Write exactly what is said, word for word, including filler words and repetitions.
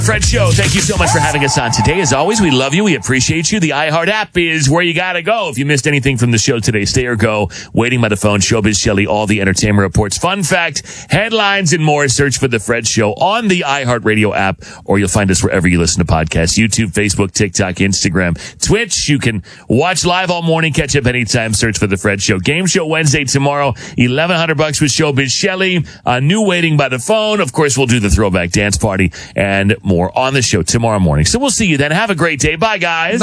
Fred Show, thank you so much for having us on today. As always, we love you. We appreciate you. The iHeart app is where you got to go. If you missed anything from the show today, stay or go. Waiting by the phone, Showbiz Shelley, all the entertainment reports, fun fact, headlines, and more. Search for The Fred Show on the iHeart Radio app, or you'll find us wherever you listen to podcasts, YouTube, Facebook, TikTok, Instagram, Twitch. You can watch live all morning, catch up anytime. Search for The Fred Show. Game Show Wednesday tomorrow, eleven hundred bucks with Showbiz Shelley. A new Waiting by the Phone. Of course, we'll do the throwback dance party and more on the show tomorrow morning. So we'll see you then. Have a great day. Bye, guys.